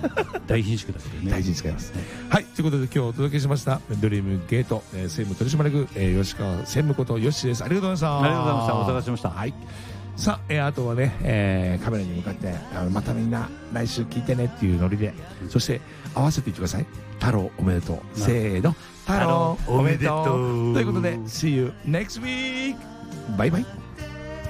大貧縮だけどね。 大事に使います、はい、ということで今日お届けしましたドリームゲート、専務取締役、吉川専務こと吉です。ありがとうございました。 ありがとうございました。お疲れ様でした。 はい、さあ、あとはね、カメラに向かってまたみんな来週聞いてねっていうノリで、そして合わせて言ってください。太郎おめでとう、せーの、太郎おめでとうということで See you next week. バイバイ。